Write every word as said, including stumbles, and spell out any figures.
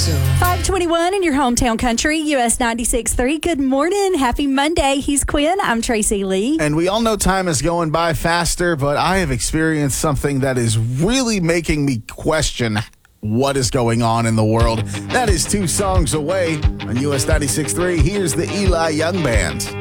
five twenty-one in your hometown country, U S ninety-six point three. Good morning. Happy Monday. He's Quinn. I'm Tracy Lee. And we all know time is going by faster, but I have experienced something that is really making me question what is going on in the world. That is two songs away on U S ninety-six point three. Here's the Eli Young Band.